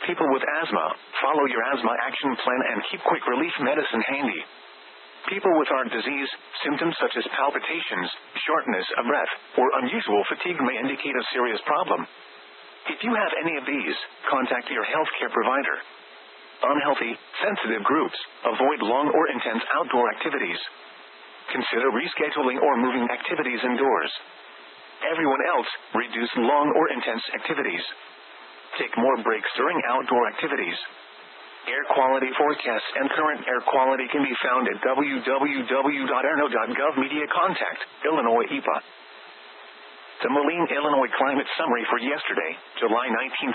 People with asthma, follow your asthma action plan and keep quick relief medicine handy. People with heart disease, symptoms such as palpitations, shortness of breath, or unusual fatigue may indicate a serious problem. If you have any of these, contact your healthcare provider. Unhealthy, sensitive groups, avoid long or intense outdoor activities. Consider rescheduling or moving activities indoors. Everyone else, reduce long or intense activities. Take more breaks during outdoor activities. Air quality forecasts and current air quality can be found at www.arno.gov. Media contact, Illinois EPA. The Moline, Illinois climate summary for yesterday, July 19,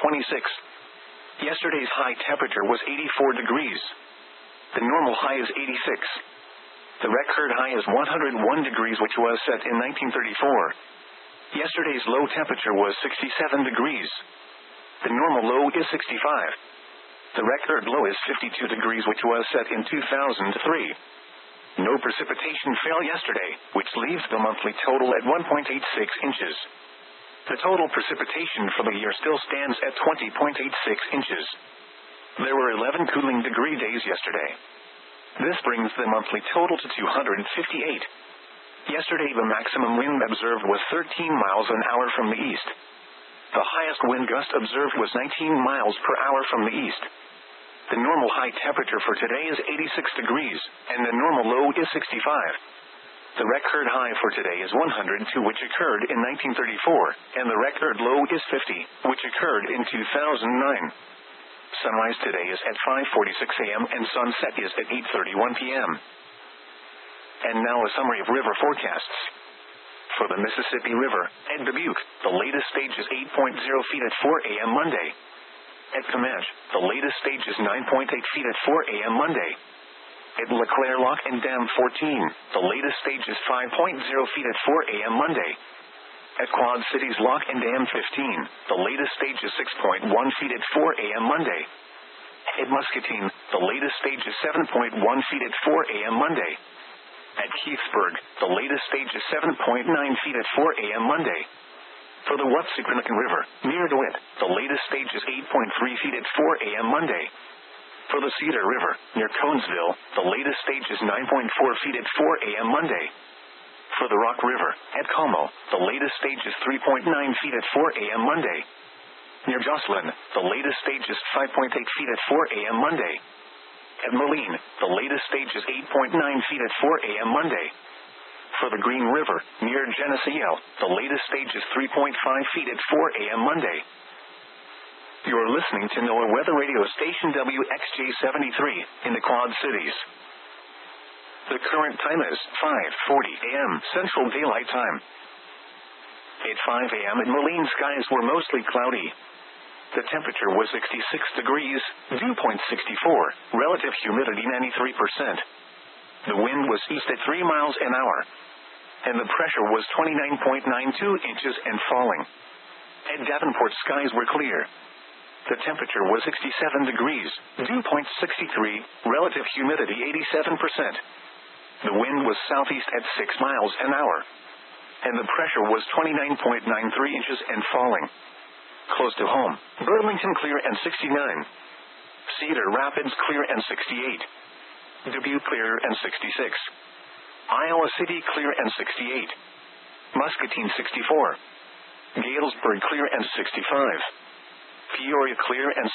2026. Yesterday's high temperature was 84 degrees. The normal high is 86. The record high is 101 degrees, which was set in 1934. Yesterday's low temperature was 67 degrees. The normal low is 65. The record low is 52 degrees, which was set in 2003. No precipitation fell yesterday, which leaves the monthly total at 1.86 inches. The total precipitation for the year still stands at 20.86 inches. There were 11 cooling degree days yesterday. This brings the monthly total to 258. Yesterday the maximum wind observed was 13 miles an hour from the east. The highest wind gust observed was 19 miles per hour from the east. The normal high temperature for today is 86 degrees, and the normal low is 65. The record high for today is 102, which occurred in 1934, and the record low is 50, which occurred in 2009. Sunrise today is at 5:46 a.m. and sunset is at 8:31 p.m. And now a summary of river forecasts. For the Mississippi River, at Dubuque, the latest stage is 8.0 feet at 4 a.m. Monday. At Comanche, the latest stage is 9.8 feet at 4 a.m. Monday. At LeClaire Lock and Dam 14, the latest stage is 5.0 feet at 4 a.m. Monday. At Quad Cities Lock and Dam 15, the latest stage is 6.1 feet at 4 a.m. Monday. At Muscatine, the latest stage is 7.1 feet at 4 a.m. Monday. At Keithsburg, the latest stage is 7.9 feet at 4 a.m. Monday. For the Wapsiquanacan River, near DeWitt, the latest stage is 8.3 feet at 4 a.m. Monday. For the Cedar River, near Conesville, the latest stage is 9.4 feet at 4 a.m. Monday. For the Rock River, at Como, the latest stage is 3.9 feet at 4 a.m. Monday. Near Jocelyn, the latest stage is 5.8 feet at 4 a.m. Monday. At Moline, the latest stage is 8.9 feet at 4 a.m. Monday. For the Green River, near Geneseo, the latest stage is 3.5 feet at 4 a.m. Monday. You're listening to NOAA Weather Radio Station WXJ73 in the Quad Cities. The current time is 5:40 a.m. Central Daylight Time. At 5 a.m. in Moline, skies were mostly cloudy. The temperature was 66 degrees, dew point 64, relative humidity 93%. The wind was east at 3 miles an hour, and the pressure was 29.92 inches and falling. At Davenport, skies were clear. The temperature was 67 degrees, dew point 63, relative humidity 87%. The wind was southeast at 6 miles an hour, and the pressure was 29.93 inches and falling. Close to home, Burlington clear and 69. Cedar Rapids clear and 68. Dubuque clear and 66. Iowa City clear and 68. Muscatine 64. Galesburg clear and 65. Peoria clear and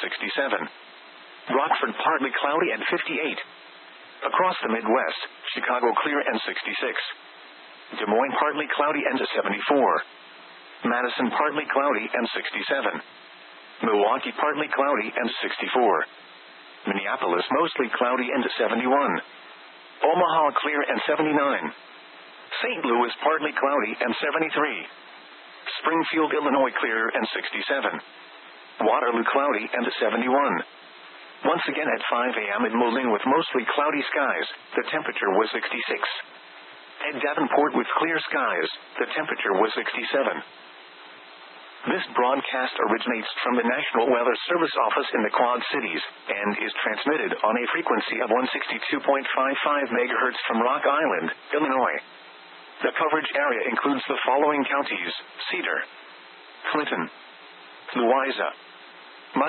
67. Rockford partly cloudy and 58. Across the Midwest, Chicago clear and 66. Des Moines partly cloudy and 74. Madison partly cloudy and 67. Milwaukee partly cloudy and 64. Minneapolis mostly cloudy and 71. Omaha clear and 79. St. Louis partly cloudy and 73. Springfield, Illinois clear and 67. Waterloo cloudy and 71. Once again at 5 a.m. in Moline with mostly cloudy skies, the temperature was 66. At Davenport with clear skies, the temperature was 67. This broadcast originates from the National Weather Service office in the Quad Cities, and is transmitted on a frequency of 162.55 MHz from Rock Island, Illinois. The coverage area includes the following counties: Cedar, Clinton, Louisa,